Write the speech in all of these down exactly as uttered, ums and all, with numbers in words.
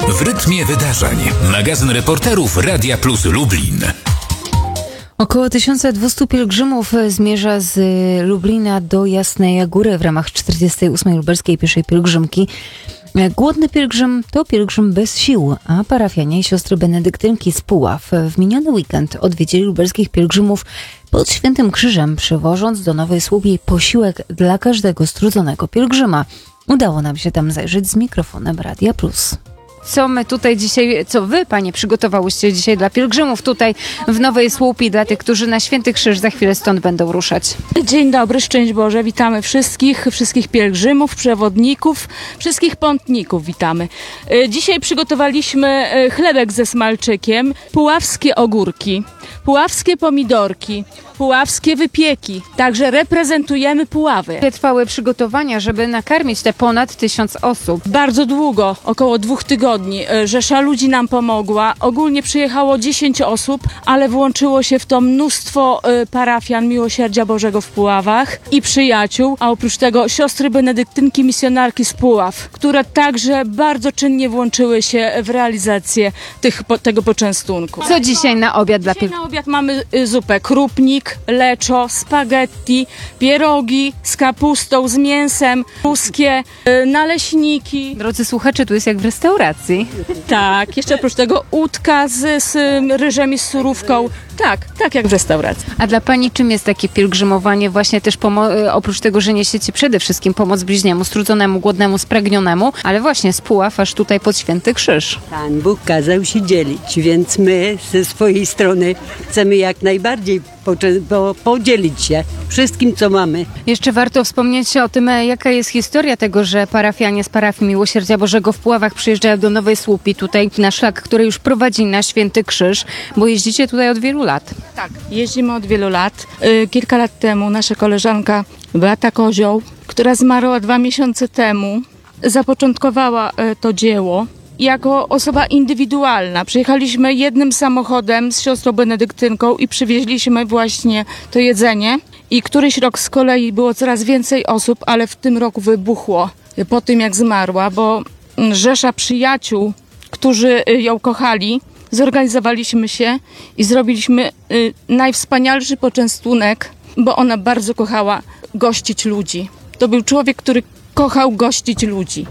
W rytmie wydarzeń. Magazyn reporterów Radia Plus Lublin. Około tysiąc dwieście pielgrzymów zmierza z Lublina do Jasnej Góry w ramach czterdziestej ósmej lubelskiej pieszej pielgrzymki. Głodny pielgrzym to pielgrzym bez sił, a parafianie i siostry benedyktynki z Puław w miniony weekend odwiedzili lubelskich pielgrzymów pod Świętym Krzyżem, przywożąc do Nowej Słupskiej posiłek dla każdego strudzonego pielgrzyma. Udało nam się tam zajrzeć z mikrofonem Radia Plus. Co my tutaj dzisiaj, co wy, panie, przygotowałyście dzisiaj dla pielgrzymów tutaj w Nowej Słupii, dla tych, którzy na Święty Krzyż za chwilę stąd będą ruszać? Dzień dobry, szczęść Boże, witamy wszystkich, wszystkich pielgrzymów, przewodników, wszystkich pątników witamy. Dzisiaj przygotowaliśmy chlebek ze smalczykiem, puławskie ogórki, puławskie pomidorki, puławskie wypieki, także reprezentujemy Puławy. Trwały przygotowania, żeby nakarmić te ponad tysiąc osób. Bardzo długo, około dwóch tygodni. Rzesza ludzi nam pomogła. Ogólnie przyjechało dziesięć osób, ale włączyło się w to mnóstwo parafian Miłosierdzia Bożego w Puławach i przyjaciół, a oprócz tego siostry benedyktynki misjonarki z Puław, które także bardzo czynnie włączyły się w realizację tych, tego poczęstunku. Co dzisiaj na obiad dla pielgrzymów? Na obiad mamy zupę krupnik, leczo, spaghetti, pierogi z kapustą, z mięsem, ruskie, naleśniki. Drodzy słuchacze, tu jest jak w restauracji. Tak, jeszcze oprócz tego udka z, z ryżem i z surówką. Tak, tak jak w restauracji. A dla pani czym jest takie pielgrzymowanie? Właśnie też pomo- oprócz tego, że niesiecie przede wszystkim pomoc bliźniemu, strudzonemu, głodnemu, spragnionemu, ale właśnie z Puław aż tutaj pod Święty Krzyż. Pan Bóg kazał się dzielić, więc my ze swojej strony chcemy jak najbardziej poczę- po- podzielić się wszystkim, co mamy. Jeszcze warto wspomnieć o tym, jaka jest historia tego, że parafianie z parafii Miłosierdzia Bożego w Puławach przyjeżdżają do Nowej Słupii, tutaj na szlak, który już prowadzi na Święty Krzyż, bo jeździcie tutaj od wielu lat. Tak, jeździmy od wielu lat. Kilka lat temu nasza koleżanka Beata Kozioł, która zmarła dwa miesiące temu, zapoczątkowała to dzieło jako osoba indywidualna. Przyjechaliśmy jednym samochodem z siostrą benedyktynką i przywieźliśmy właśnie to jedzenie. I któryś rok z kolei było coraz więcej osób, ale w tym roku wybuchło po tym, jak zmarła, bo rzesza przyjaciół, którzy ją kochali, zorganizowaliśmy się i zrobiliśmy y, najwspanialszy poczęstunek, bo ona bardzo kochała gościć ludzi. To był człowiek, który kochał gościć ludzi.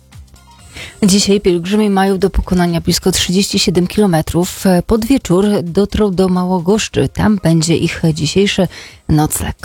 Dzisiaj pielgrzymi mają do pokonania blisko trzydzieści siedem kilometrów. Pod wieczór dotrą do Małogoszczy. Tam będzie ich dzisiejszy nocleg.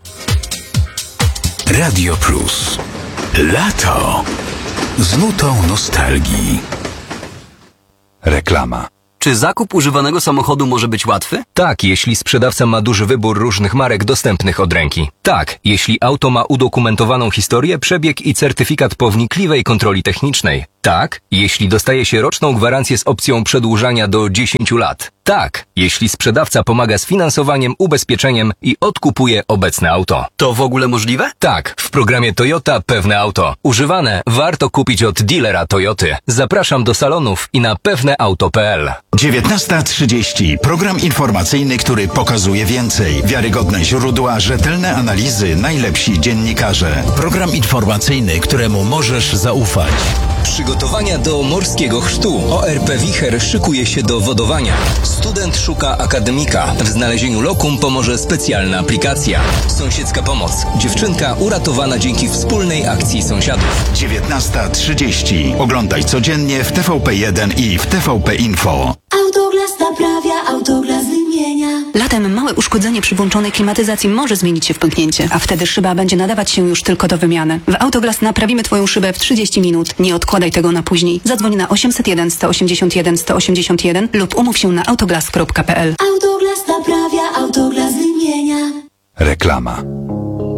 Radio Plus. Lato z nutą nostalgii. Reklama. Czy zakup używanego samochodu może być łatwy? Tak, jeśli sprzedawca ma duży wybór różnych marek dostępnych od ręki. Tak, jeśli auto ma udokumentowaną historię, przebieg i certyfikat po wnikliwej kontroli technicznej. Tak, jeśli dostaje się roczną gwarancję z opcją przedłużania do dziesięciu lat. Tak, jeśli sprzedawca pomaga z finansowaniem, ubezpieczeniem i odkupuje obecne auto. To w ogóle możliwe? Tak, w programie Toyota Pewne Auto. Używane warto kupić od dealera Toyoty. Zapraszam do salonów i na pewneauto kropka p l. dziewiętnasta trzydzieści. Program informacyjny, który pokazuje więcej. Wiarygodne źródła, rzetelne analizy, najlepsi dziennikarze. Program informacyjny, któremu możesz zaufać. Przygotowania do morskiego chrztu. O R P Wicher szykuje się do wodowania. Student szuka akademika. W znalezieniu lokum pomoże specjalna aplikacja. Sąsiedzka pomoc. Dziewczynka uratowana dzięki wspólnej akcji sąsiadów. dziewiętnasta trzydzieści. Oglądaj codziennie w T V P jeden i w T V P Info. Autoglas naprawia, Autoglas wymienia. Latem małe uszkodzenie przy włączonej klimatyzacji może zmienić się w pęknięcie, a wtedy szyba będzie nadawać się już tylko do wymiany. W Autoglas naprawimy Twoją szybę w trzydzieści minut. Nie odkładaj tego na później. Zadzwoń na osiemset jeden sto osiemdziesiąt jeden sto osiemdziesiąt jeden lub umów się na autoglas kropka p l. Autoglas naprawia, Autoglas wymienia. Reklama.